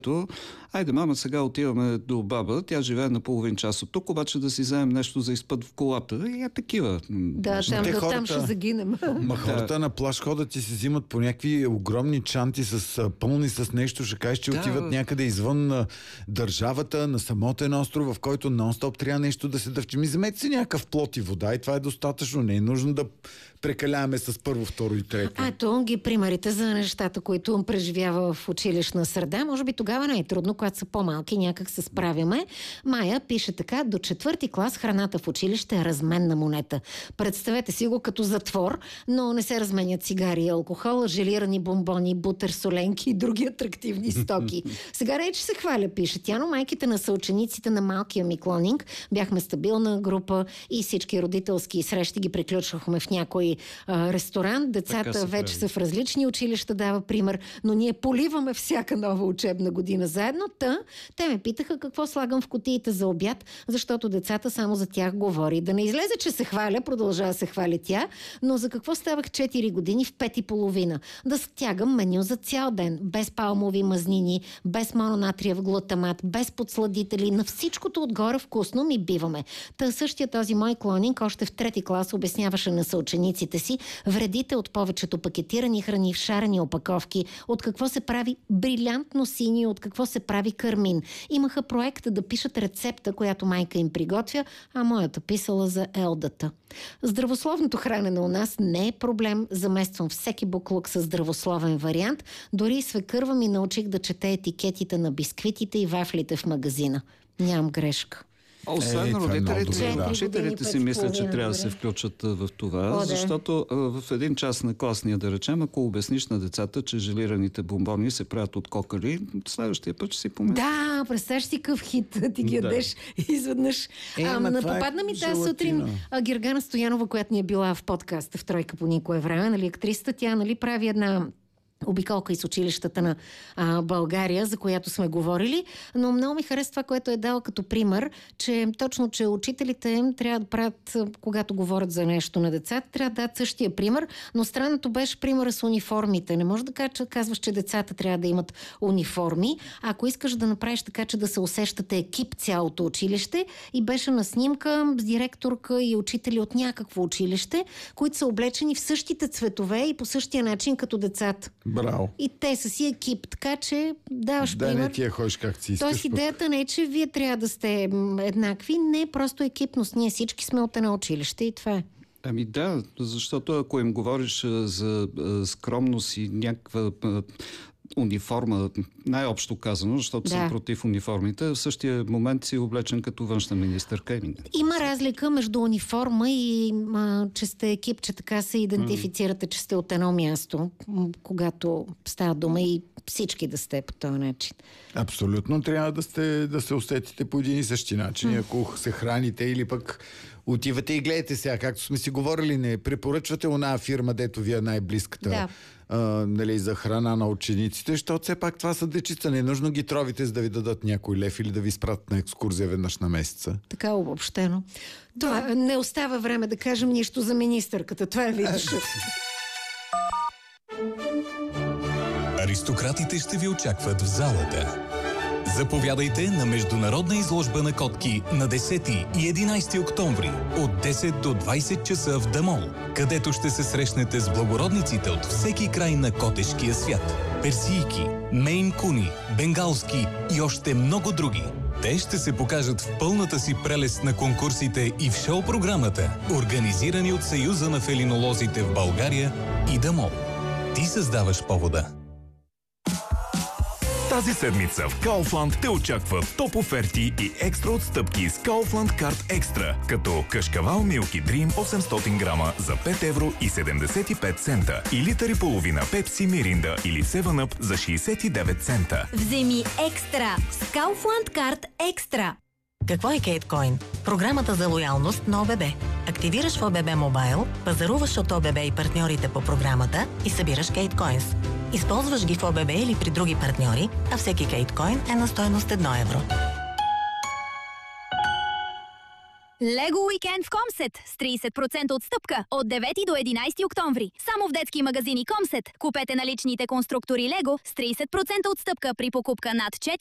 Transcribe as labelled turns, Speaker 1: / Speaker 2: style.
Speaker 1: Айде, мама, сега отиваме до баба, тя живее на половин час от тук, обаче да си вземем нещо за изпът в колата. И такива.
Speaker 2: Да, там ще загинем.
Speaker 3: Хората на плаж ходят и си взимат по някакви огромни чанти пълни с нещо, ще кажеш, че отиват някъде извън държавата, на самотен остров, в който нон-стоп трябва нещо да се дъвчи. Вземете си някакъв плот и вода и това е достатъчно. Не е нужно да прекаляваме с първо, второ и трето.
Speaker 2: Ето ги примерите за нещата, които преживява в училищна среда. Може би тогава не е трудно, когато са по-малки, някак се справяме. Майя пише така: до 4-ти клас храната в училище е разменна монета. Представете си го като затвор, но не се разменят цигари и алкохол, желирани бомбони, бутер, соленки и други атрактивни стоки. Сега рече се хваля, пише тя, но майките на съучениците на малкия ми клонинг бяхме стабилна група и всички родителски срещи ги приключвахме в някой ресторант. Децата вече са в различни училища, дава пример, но ние поливаме всяка нова учебна година заедно. Те ме питаха какво слагам в кутиите за обяд, защото децата само за тях говори. Да не излезе, че се хваля, продължава да се хвали тя, но за какво ставах 4 години в 5:30? Да стягам меню за цял ден, без палмови мазнини, без мононатриев глутамат, без подсладители, на всичкото отгоре вкусно ми биваме. Същия този мой клонинг още в 3-ти клас обясняваше на съучениците си вредите от повечето пакетирани храни в шарени опаковки, от какво се прави брилянтно сини, от какво се прави кармин. Имаха проект да пишат рецепта, която майка им приготвя, а моята писала за елдата. Здравословното хранене у нас не е проблем. Замествам всеки буклук с здравословен вариант. Дори свекърва ми научих да чете етикетите на бисквитите и вафлите в магазина. Нямам грешка.
Speaker 1: Освен родителите, учителите си мислят, че трябва да се включат в това, защото в един час на класния, да речем, ако обясниш на децата, че желираните бомбони се правят от кокали, следващия път ще си помисли.
Speaker 2: Да, представяш си къв хит, ти ги ядеш изведнъж. Попадна ми тази сутрин Гергана Стоянова, която ни е била в подкаста в Тройка по никое време, нали, актрисата, тя прави една обиколка из училищата на България, за която сме говорили, но много ми хареса това, което е дала като пример, че учителите трябва да правят, когато говорят за нещо на децата, трябва да дадат същия пример, но странното беше примера с униформите. Не може да казваш, че децата трябва да имат униформи. Ако искаш да направиш така, че да се усещате екип цялото училище, и беше на снимка с директорка и учители от някакво училище, които са облечени в същите цветове и по същия начин като децата.
Speaker 3: Браво.
Speaker 2: И те са си екип, така че даваш пример.
Speaker 3: Да, не ти я ходиш как си искаш.
Speaker 2: Тоест идеята не е, че вие трябва да сте еднакви, не, просто екипност. Ние всички сме от едно училище и това е.
Speaker 1: Ами да, защото ако им говориш за скромност и някаква униформа, най-общо казано, защото съм против униформите, в същия момент си облечен като външна министърка.
Speaker 2: Има разлика между униформа и че сте екип, че така се идентифицирате, че сте от едно място, когато става дума и всички да сте по този начин.
Speaker 3: Абсолютно трябва да се усетите по един и същи начин. Ако се храните или пък отивате и гледате сега, както сме си говорили, не препоръчвате оная фирма, дето ви е най-близката за храна на учениците, защото все пак това са дечица. Не е нужно ги тровите, за да ви дадат някой лев или да ви спратят на екскурзия веднъж на месеца.
Speaker 2: Така обобщено. Това не остава време да кажем нищо за министърката. Това е видиш.
Speaker 4: Аристократите ще ви очакват в залата. Заповядайте на международна изложба на котки на 10 и 11 октомври от 10 до 20 часа в Дамол, където ще се срещнете с благородниците от всеки край на котешкия свят. Персийки, мейн куни, бенгалски и още много други. Те ще се покажат в пълната си прелест на конкурсите и в шоу-програмата, организирани от Съюза на фелинолозите в България и Дамол. Ти създаваш повода.
Speaker 5: Тази седмица в Kaufland те очаква топ оферти и екстра отстъпки с Kaufland Card Extra, като кашкавал Milky Dream 800 грама за 5 евро и 75 цента и литър и половина Пепси, Миринда или 7-Up за 69 цента.
Speaker 6: Вземи екстра с Kaufland Card Extra.
Speaker 7: Какво е Кейткоин? Програмата за лоялност на ОББ. Активираш в ОББ Мобайл, пазаруваш от ОББ и партньорите по програмата и събираш Кейткоинс. Използваш ги в ОББ или при други партньори, а всеки Кейткоин е на стойност 1 евро.
Speaker 6: Лего уикенд в Комсет с 30% отстъпка от 9 до 11 октомври. Само в детски магазини Комсет. Купете наличните конструктори Лего с 30% отстъпка при покупка над